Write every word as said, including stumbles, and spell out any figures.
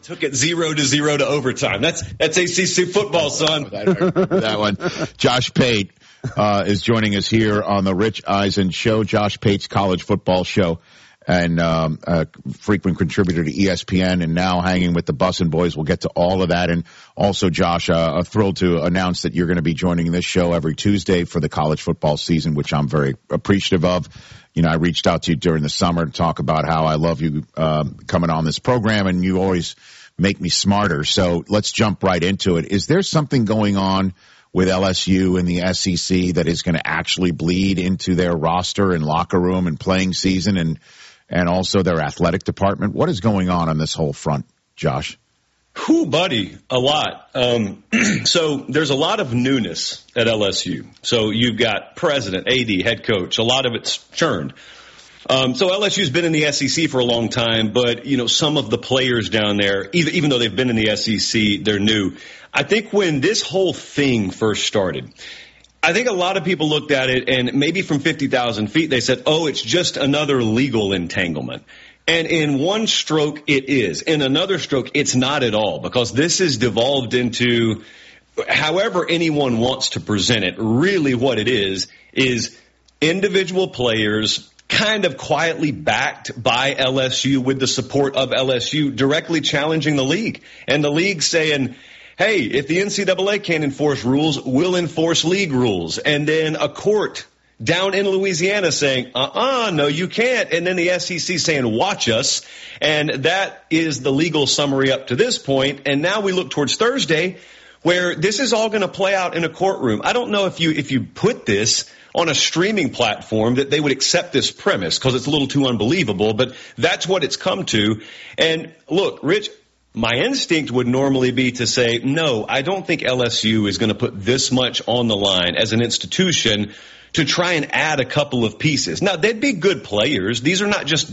took it zero to zero to overtime. That's that's A C C football, son. That one. Josh Pate uh, is joining us here on the Rich Eisen Show. Josh Pate's college football show, and um, a frequent contributor to E S P N, and now hanging with the Bussin' Boys. We'll get to all of that. And also, Josh, uh, thrilled to announce that you're going to be joining this show every Tuesday for the college football season, which I'm very appreciative of. You know, I reached out to you during the summer to talk about how I love you uh, coming on this program, and you always make me smarter. So let's jump right into it. Is there something going on with L S U and the S E C that is going to actually bleed into their roster and locker room and playing season and and also their athletic department? What is going on on this whole front, Josh? Whew, buddy, a lot. Um, so there's a lot of newness at L S U. So you've got president, A D, head coach. A lot of it's churned. Um, so L S U's been in the S E C for a long time, but, you know, some of the players down there, even, even though they've been in the S E C, they're new. I think when this whole thing first started, I think a lot of people looked at it and maybe from fifty thousand feet, they said, oh, it's just another legal entanglement. And in one stroke, it is. In another stroke, it's not at all, because this has devolved into, however anyone wants to present it, really what it is, is individual players kind of quietly backed by L S U with the support of L S U directly challenging the league. And the league saying, hey, if the N C double A can't enforce rules, we'll enforce league rules. And then a court down in Louisiana saying, uh-uh, no, you can't. And then the S E C saying, watch us. And that is the legal summary up to this point. And now we look towards Thursday, where this is all going to play out in a courtroom. I don't know if you if you put this on a streaming platform that they would accept this premise, because it's a little too unbelievable. But that's what it's come to. And look, Rich, my instinct would normally be to say, no, I don't think L S U is going to put this much on the line as an institution to try and add a couple of pieces. Now, they'd be good players. These are not just